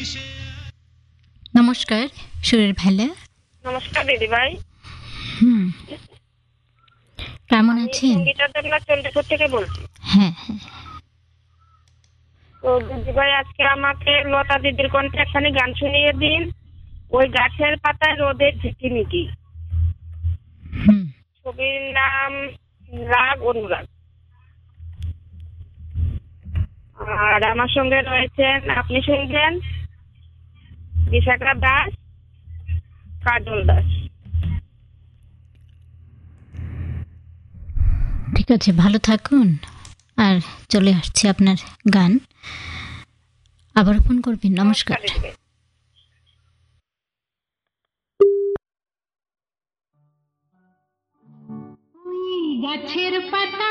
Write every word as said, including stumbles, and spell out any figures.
নমস্কার, সুরের ভেলা। নমস্কার দিদি ভাই। হুম, কেমন আমি আছেন? সঙ্গীতা দেবনাথ চন্দ্রপুর থেকে বলছি। হ্যাঁ হ্যাঁ, তো দিদি ভাই আজকে আমাকে লতা দিদির কণ্ঠে একখানি গান শুনিয়ে দিন। ওই গাছের পাতায় রোদের ঝিকিমিকি। হুম, ছবির নাম রাগ অনুরাগ। আর আমার সঙ্গে রয়েছেন, আপনি শুনবেন, বিশাখা দাস, কাজল দাস। ঠিক আছে, ভালো থাকুন। আর চলে আসছে আপনার গান। আবার ফোন করবেন। নমস্কার। নমস্কার দিদি ভাই। গাছের পাতা